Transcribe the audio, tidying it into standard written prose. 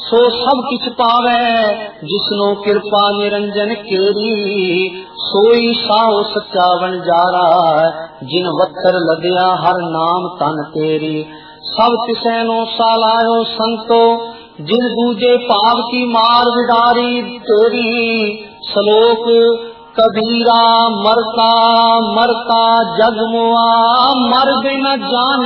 सो सब किछ पावे जिसनो कृपा निरंजन केरी। सोई साओ सच्चा वणजारा जिन वत्तर लदया हर नाम तन तेरी। सब तिसैनो सालायो संतो जिन दूजे पाप की मार विडारी तेरी। श्लोक कबीरा मरता मरता जग मुआ मर बिन जान